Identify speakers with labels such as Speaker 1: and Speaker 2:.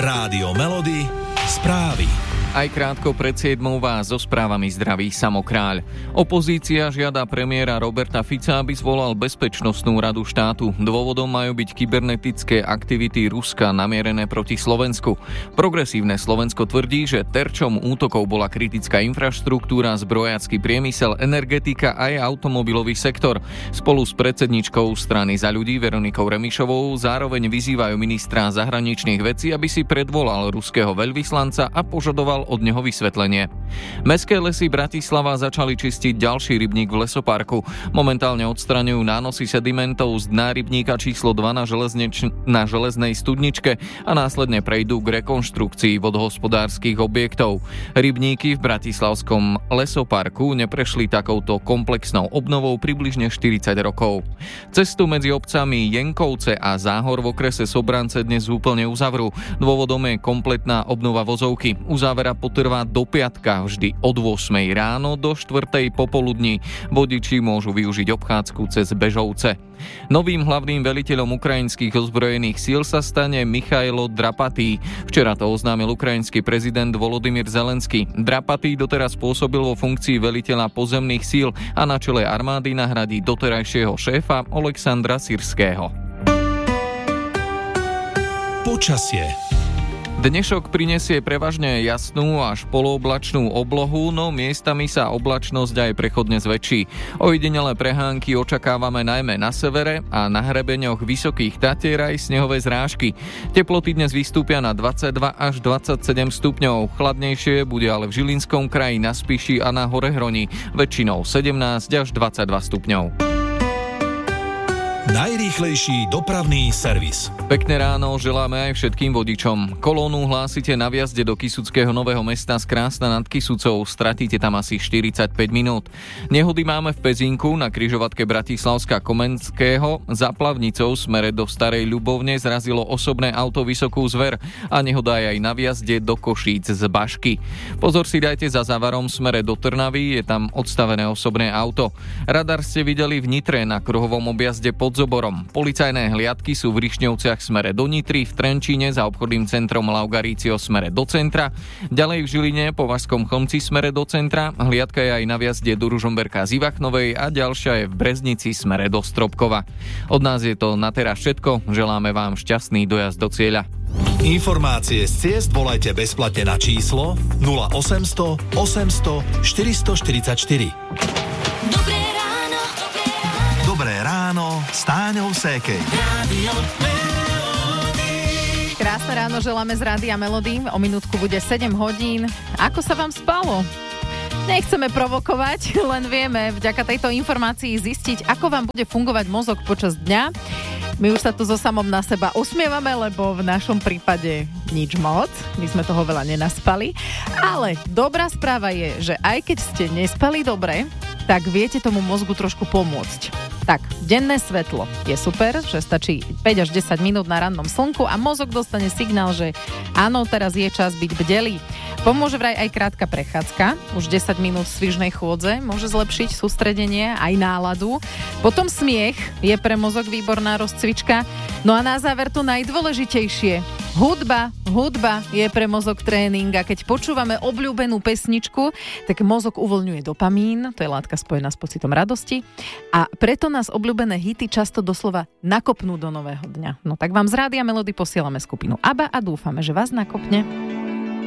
Speaker 1: Rádio Melody, správy.
Speaker 2: Aj krátko pred 7:00 vás so správami zdraví Samo Kráľ. Opozícia žiada premiéra Roberta Fica, aby zvolal Bezpečnostnú radu štátu. Dôvodom majú byť kybernetické aktivity Ruska namierené proti Slovensku. Progresívne Slovensko tvrdí, že terčom útokov bola kritická infraštruktúra, zbrojácky priemysel, energetika a aj automobilový sektor. Spolu s predsedničkou strany Za ľudí Veronikou Remišovou zároveň vyzývajú ministra zahraničných vecí, aby si predvolal ruského veľvyslanca a požadoval od neho vysvetlenie. Mestské lesy Bratislava začali čistiť ďalší rybník v lesoparku. Momentálne odstraňujú nánosy sedimentov z dna rybníka číslo 2 na železnej studničke a následne prejdú k rekonštrukcii vodohospodárskych objektov. Rybníky v bratislavskom lesoparku neprešli takouto komplexnou obnovou približne 40 rokov. Cestu medzi obcami Jenkovce a Záhor v okrese Sobrance dnes úplne uzavrú. Dôvodom je kompletná obnova vozovky. Uzávera potrvá do piatka, vždy od 8 ráno do 4 popoludní. Vodiči môžu využiť obchádzku cez Bežovce. Novým hlavným veliteľom ukrajinských ozbrojených síl sa stane Michailo Drapatý. Včera to oznámil ukrajinský prezident Volodymyr Zelenský. Drapatý doteraz pôsobil vo funkcii veliteľa pozemných síl a na čele armády nahradí doterajšieho šéfa Oleksandra Syrského.
Speaker 1: Počasie.
Speaker 2: Dnešok prinesie prevažne jasnú až polooblačnú oblohu, no miestami sa oblačnosť aj prechodne zväčší. Ojedinelé prehánky očakávame najmä na severe a na hrebeňoch Vysokých Tatier aj snehové zrážky. Teploty dnes vystúpia na 22 až 27 stupňov. Chladnejšie bude ale v Žilinskom kraji, na Spiši a na Horehroni. Väčšinou 17 až 22 stupňov.
Speaker 1: Najrýchlejší dopravný servis.
Speaker 2: Pekné ráno želáme aj všetkým vodičom. Kolónu hlásite na vjazde do Kysuckého Nového Mesta z Krásna nad Kysucou. Stratíte tam asi 45 minút. Nehody máme v Pezinku na križovatke Bratislavská Komenského. Za Plavnicou smere do Starej Ľubovne zrazilo osobné auto Vysokú Zver a nehoda je aj na vjazde do Košíc z Bašky. Pozor si dajte za Zavarom smere do Trnavy, je tam odstavené osobné auto. Radar ste videli v Nitre na kruhovom objazde pod Zoborom. Policajné hliadky sú v Rišňovciach smere do Nitry, v Trenčíne za obchodným centrom Laugarício smere do centra, ďalej v Žiline po Vašskom Chlmci smere do centra, hliadka je aj na vjazde do Ružomberka z Ivachnovej a ďalšia je v Breznici smere do Stropkova. Od nás je to na teraz všetko, želáme vám šťastný dojazd do cieľa.
Speaker 1: Informácie z ciest volajte bezplatne na číslo 0800 800 444. Dobré ráno s Táňou Sékej.
Speaker 3: Krásne ráno želáme z Rádia Melody. O minútku bude 7 hodín. Ako sa vám spalo? Nechceme provokovať, len vieme vďaka tejto informácii zistiť, ako vám bude fungovať mozog počas dňa. My už sa tu so Samom na seba usmievame, lebo v našom prípade nič moc. My sme toho veľa nenaspali. Ale dobrá správa je, že aj keď ste nespali dobre, tak viete tomu mozgu trošku pomôcť. Tak, denné svetlo je super, že stačí 5 až 10 minút na rannom slnku a mozog dostane signál, že áno, teraz je čas byť bdelý. Pomôže vraj aj krátka prechádzka, už 10 minút svižnej chôdze, môže zlepšiť sústredenie aj náladu. Potom smiech je pre mozog výborná rozcvička. No a na záver to najdôležitejšie. Hudba je pre mozog tréning a keď počúvame obľúbenú pesničku, tak mozog uvoľňuje dopamín, to je látka spojená s pocitom radosti a preto nás obľúbené hity často doslova nakopnú do nového dňa. No tak vám z Rádia Melody posielame skupinu ABBA a dúfame, že vás nakopne.